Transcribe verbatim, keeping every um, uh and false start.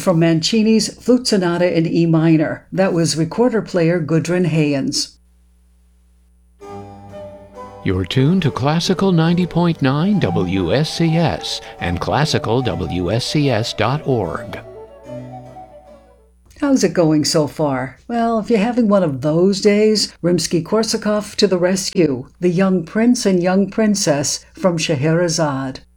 from Mancini's Flute Sonata in E minor. That was recorder player Gudrun Hayens. You're tuned to Classical ninety point nine W S C S and classical W S C S dot org. How's it going so far? Well, if you're having one of those days, Rimsky-Korsakov to the rescue, the young prince and young princess from Scheherazade.